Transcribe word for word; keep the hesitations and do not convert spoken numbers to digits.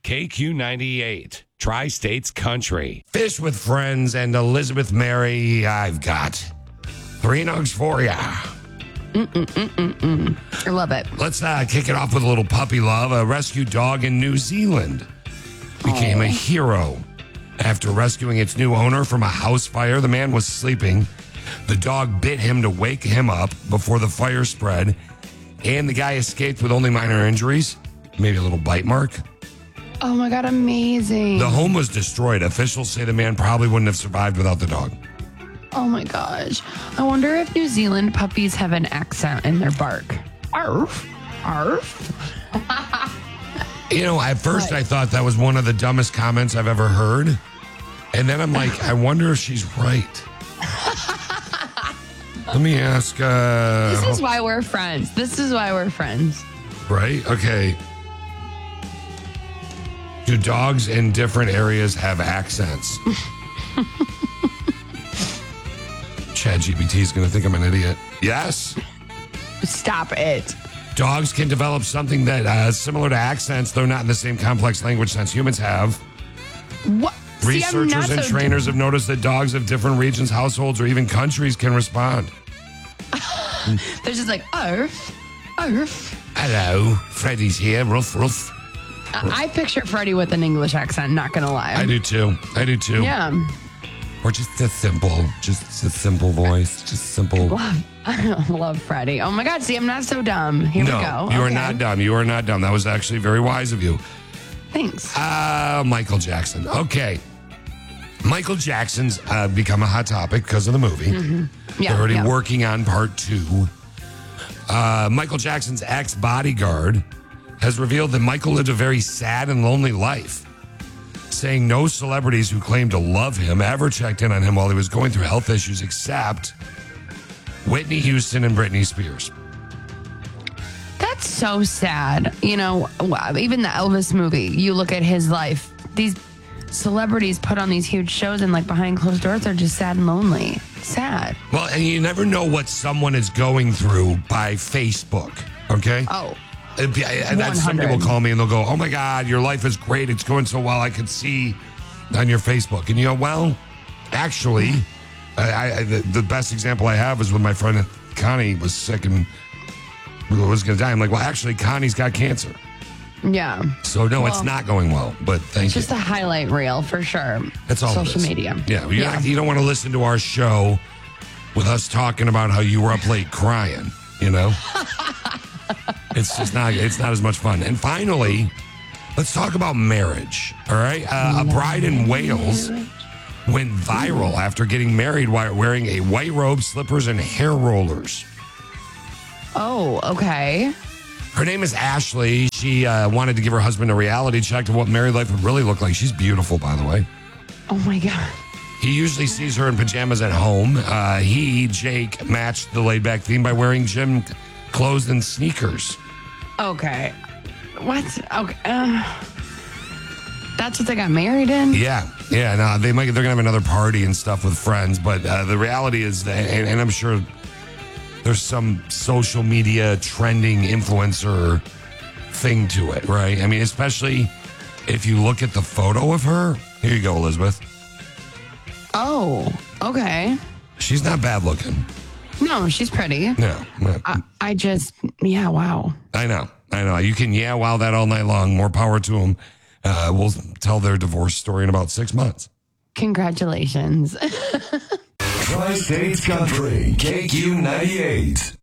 K Q ninety-eight, Tri-States Country. Fish with Friends and Elizabeth Mary, I've got three nugs for ya. Mm-mm-mm-mm-mm. I love it. Let's uh, kick it off with a little puppy love. A rescue dog in New Zealand became Aww. a hero after rescuing its new owner from a house fire. The man was sleeping. The dog bit him to wake him up before the fire spread, and the guy escaped with only minor injuries, maybe a little bite mark. Oh my God, amazing. The home was destroyed. Officials say the man probably wouldn't have survived without the dog. Oh my gosh. I wonder if New Zealand puppies have an accent in their bark. Arf. Arf. You know, at first what? I thought that was one of the dumbest comments I've ever heard. And then I'm like, I wonder if she's right. Let me ask. Uh, this is why we're friends. This is why we're friends. Right? Okay. Do dogs in different areas have accents? ChatGPT is going to think I'm an idiot. Yes. Stop it. Dogs can develop something that uh, is similar to accents, though not in the same complex language sense humans have. What? Researchers See, and so trainers d- have noticed that dogs of different regions, households, or even countries can respond. They're just like, arf, arf. Hello, Freddie's here, ruff, ruff. I picture Freddie with an English accent, not going to lie. I do too. I do too. Yeah. Or just a simple, just a simple voice, just simple. Love, I love Freddie. Oh my God, see, I'm not so dumb. Here no, we go. You okay. are not dumb. You are not dumb. That was actually very wise of you. Thanks. Uh, Michael Jackson. Okay. Michael Jackson's uh, become a hot topic because of the movie. Mm-hmm. Yeah, They're already yeah. working on part two. Uh, Michael Jackson's ex-bodyguard has revealed that Michael lived a very sad and lonely life, saying no celebrities who claimed to love him ever checked in on him while he was going through health issues except Whitney Houston and Britney Spears. That's so sad. You know, even the Elvis movie, you look at his life, these celebrities put on these huge shows and like behind closed doors are just sad and lonely. Sad. Well, and you never know what someone is going through by Facebook, okay? Oh, And that's some people call me and they'll go, oh my God, your life is great. It's going so well. I could see on your Facebook. And you go, well, actually, I, I, the, the best example I have is when my friend Connie was sick and was going to die. I'm like, well, actually, Connie's got cancer. yeah. So, no, Well, it's not going well, but thank It's you. just a highlight reel for sure. That's all it Social is. media. Yeah, you, Yeah. you don't want to listen to our show with us talking about how you were up late crying, you know? It's just not, it's not as much fun. And finally, let's talk about marriage, all right? Uh, a bride in Wales went viral after getting married while wearing a white robe, slippers, and hair rollers. Oh, okay. Her name is Ashley. She uh, wanted to give her husband a reality check of what married life would really look like. She's beautiful, by the way. Oh my God. He usually sees her in pajamas at home. Uh, he, Jake, matched the laid-back theme by wearing gym clothes and sneakers. Okay. What? Okay. Uh, that's what they got married in? Yeah, yeah. No, they might. They're gonna have another party and stuff with friends. But uh, the reality is that, and, and I'm sure there's some social media trending influencer thing to it, right? I mean, especially if you look at the photo of her. Here you go, Elizabeth. Oh, okay. She's not bad looking. No, she's pretty. No, no. I, I just, yeah, wow. I know, I know. You can yeah, wow that all night long. More power to them. Uh, we'll tell their divorce story in about six months. Congratulations. Tri-States Country, K Q ninety-eight.